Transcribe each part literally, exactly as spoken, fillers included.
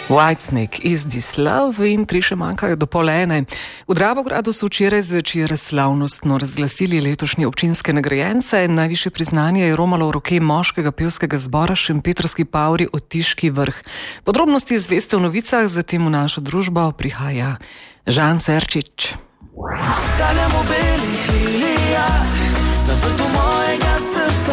Whitesnake is this love in tri še manjkajo do pol ene. V Dravogradu so včeraj zvečer slavnostno razglasili letošnje občinske nagrajence. Najvišje priznanje je romalo v roke moškega pevskega zbora Šempetrski Pavri Otiški vrh. Podrobnosti zveste v novicah, zatem v našo družbo prihaja Žan Serčič. Sanjam o belih lilijah na vrtu mojega srca.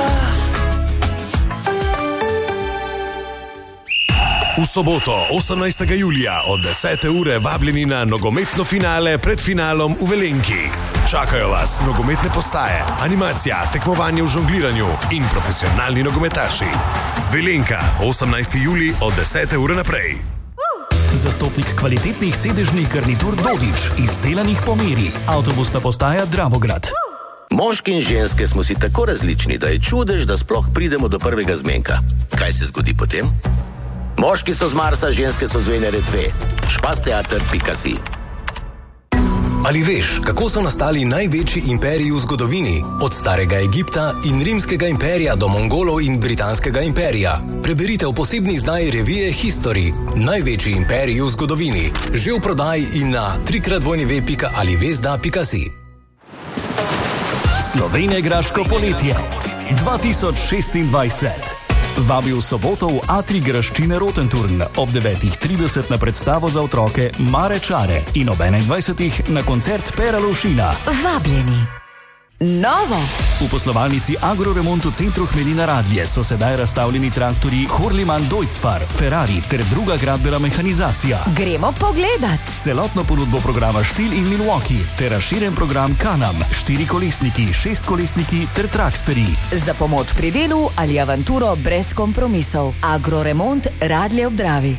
V soboto, osemnajstega julija od desete ure vabljeni na nogometno finale pred finalom v Velenki. Čakajo vas nogometne postaje, animacija, tekmovanje v žongliranju in profesionalni nogometaši. Velenka, osemnajstega julija od desete ure naprej. Zastopnik kvalitetnih sedežnih garnitur Dodič, izdelanih po meri. Avtobusna postaja Dravograd. Moški in ženske smo si tako različni, da je čudež, da sploh pridemo do prvega zmenka. Kaj se zgodi potem? Moški so z Marsa, ženske so z Venere dve. špasteater pika si. Ali veš, kako so nastali največji imperiji v zgodovini? Od starega Egipta in rimskega imperija do Mongolov in britanskega imperija. Preberite v posebni izdaji revije History. Največji imperiji v zgodovini. Že v prodaji in na trikrat dvojni ve pika ali vezda pika si. Slovenija Graško poletje dva tisoč šestindvajset. Vabi v soboto v Atrij graščine Rotenturn ob devetih trideset na predstavo za otroke Mare Čare in ob enaindvajsetih na koncert Pera Lovšina. Vabljeni. Novo! V poslovalnici Agroremont v centru Hmelina Radlje so sedaj razstavljeni traktorji Horliman Deutzfahr, Ferrari ter druga gradbena mehanizacija. Gremo pogledat! Celotno ponudbo programa Štil in Milwaukee ter razširjen program Canam, štirikolesniki, šestkolesniki ter traksterji. Za pomoč pri delu ali avanturo brez kompromisov. Agroremont Radlje ob Dravi.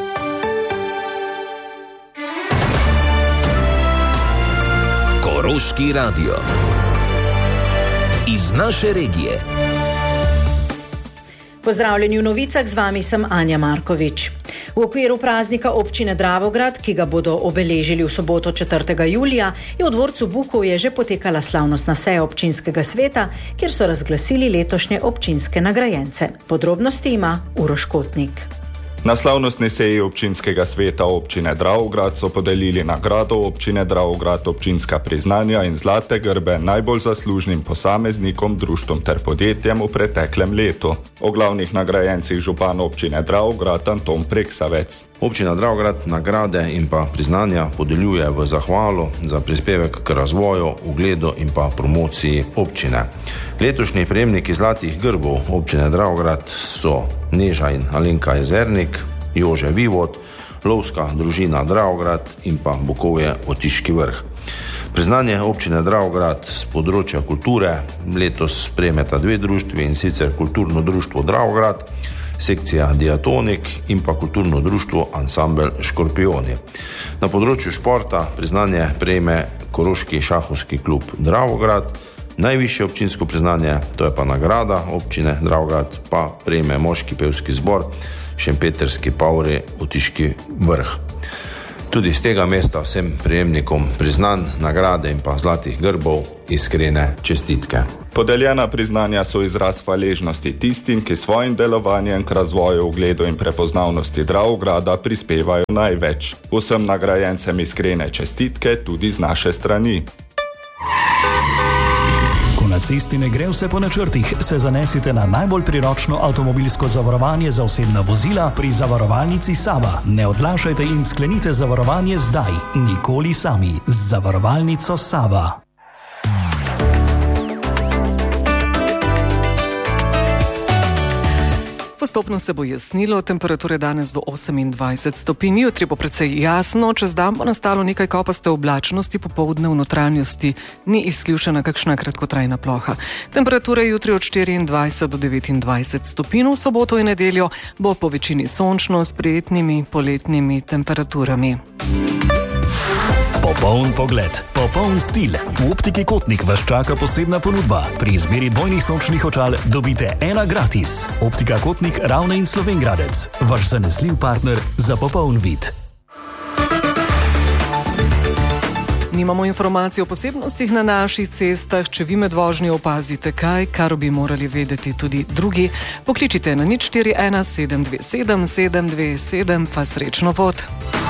Koroški radio. Iz naše regije. Pozdravljeni v novicah, z vami sem Anja Markovič. V okviru praznika občine Dravograd, ki ga bodo obeležili v soboto četrtega julija, je v dvorcu Bukovje že potekala slavnostna seja občinskega sveta, kjer so razglasili letošnje občinske nagrajence. Podrobnosti ima Uroš Kotnik. Na slavnostni seji občinskega sveta občine Dravograd so podelili nagrado občine Dravograd, občinska priznanja in zlate grbe najbolj zaslužnim posameznikom, društvom ter podjetjem v preteklem letu. O glavnih nagrajencih župan občine Dravograd Anton Preksavec. Občina Dravograd nagrade in pa priznanja podeljuje v zahvalo za prispevek k razvoju, ugledu in pa promociji občine. Letošnji prejemniki zlatih grbov občine Dravograd so Neža in Alenka Jezernik, Jože Vivod, lovska družina Dravograd in pa Bukovje Otiški vrh. Priznanje občine Dravograd z področja kulture letos prejmeta dve društvi, in sicer Kulturno društvo Dravograd, sekcija Diatonik in pa Kulturno društvo Ansambel Škorpioni. Na področju športa priznanje prejme Koroški šahovski klub Dravograd. Najvišje občinsko priznanje, to je pa nagrada občine Dravograd, pa prejme moški pevski zbor Šempetrski Pavri Otiški vrh. Tudi z tega mesta vsem prejemnikom priznanj, nagrade in pa zlatih grbov iskrene čestitke. Podeljena priznanja so izraz hvaležnosti tistim, ki svojim delovanjem k razvoju, ugledu in prepoznavnosti Dravograda prispevajo največ. Vsem nagrajencem iskrene čestitke tudi z naše strani. Na cesti ne gre vse po načrtih, se zanesite na najbolj priročno avtomobilsko zavarovanje za osebna vozila pri zavarovalnici Sava. Ne odlašajte in sklenite zavarovanje zdaj, nikoli sami. Z zavarovalnico Sava. Postopno se bo jasnilo, temperature danes do osemindvajset stopinj, jutri bo precej jasno, čez dan bo nastalo nekaj kopaste oblačnosti, popoldne v notranjosti ni izključena kakšna kratkotrajna ploha. Temperature jutri od štiriindvajset do devetindvajset stopinj, v soboto in nedeljo bo po večini sončno s prijetnimi poletnimi temperaturami. Popoln pogled, popoln stil. V Optiki Kotnik vas čaka posebna ponudba. Pri izbiri dvojnih sončnih očal dobite ena gratis. Optika Kotnik, Ravne in Slovenjgradec. Vaš zanesljiv partner za popoln vid. Nimamo informacij o posebnostih na naših cestah. Če vi med vožnjo opazite kaj, kar bi morali vedeti tudi drugi, pokličite na nič štiri ena sedem dve sedem sedem dve sedem, pa srečno pot.